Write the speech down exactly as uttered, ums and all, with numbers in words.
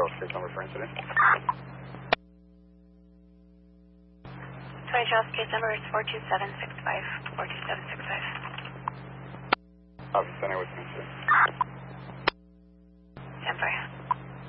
Charles case number for incident. twenty Charles case number is four two seven six five. four two seven six five. Officer Center with incident. Stand by.